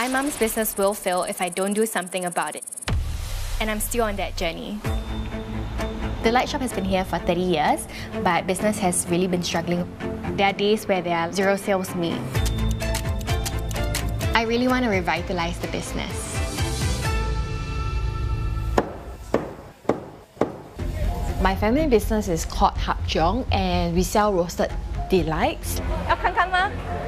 My mum's business will fail if I don't do something about it. And I'm still on that journey. The light shop has been here for 30 years, but business has really been struggling. There are days where there are 0 sales meet. I really want to revitalize the business. My family business is called Hap Jeong, and we sell roasted delights. 要看看吗？